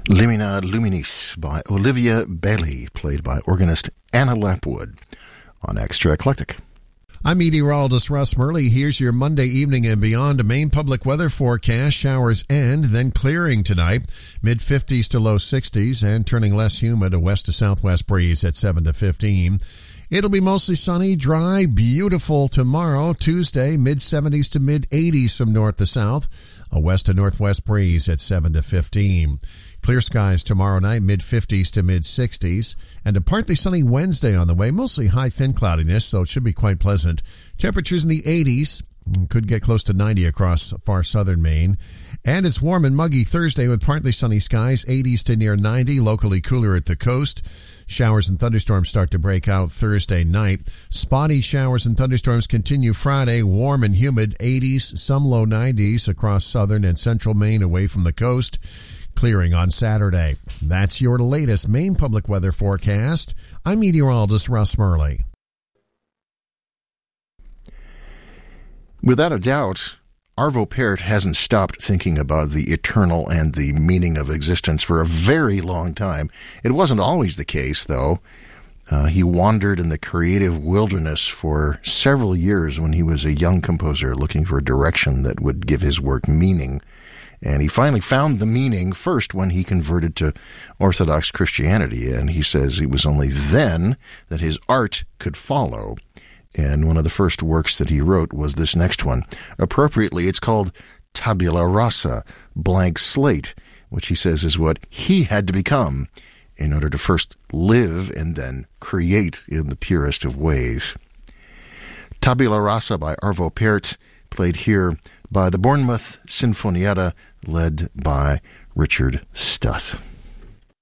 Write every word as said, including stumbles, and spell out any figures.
Limina Luminis by Olivia Bailey, played by organist Anna Lapwood on Extra Eclectic. I'm meteorologist Russ Murley. Here's your Monday evening and beyond. A Maine public weather forecast. Showers end, then clearing tonight. mid-fifties to low sixties and turning less humid. A west to southwest breeze at seven to fifteen. It'll be mostly sunny, dry, beautiful tomorrow, Tuesday, mid-seventies to mid-eighties from north to south. A west to northwest breeze at seven to fifteen. Clear skies tomorrow night, mid-fifties to mid-sixties. And a partly sunny Wednesday on the way, mostly high thin cloudiness, so it should be quite pleasant. Temperatures in the eighties, could get close to ninety across far southern Maine. And it's warm and muggy Thursday with partly sunny skies, eighties to near ninety, locally cooler at the coast. Showers and thunderstorms start to break out Thursday night. Spotty showers and thunderstorms continue Friday, warm and humid, eighties, some low nineties across southern and central Maine away from the coast. Clearing on Saturday. That's your latest Maine public weather forecast. I'm meteorologist Russ Murley. Without a doubt, Arvo Pärt hasn't stopped thinking about the eternal and the meaning of existence for a very long time. It wasn't always the case, though. Uh, he wandered in the creative wilderness for several years when he was a young composer looking for a direction that would give his work meaning. And he finally found the meaning first when he converted to Orthodox Christianity. And he says it was only then that his art could follow. And one of the first works that he wrote was this next one. Appropriately, it's called Tabula Rasa, Blank Slate, which he says is what he had to become in order to first live and then create in the purest of ways. Tabula Rasa by Arvo Pärt, played here by the Bournemouth Sinfonietta, led by Richard Stutt.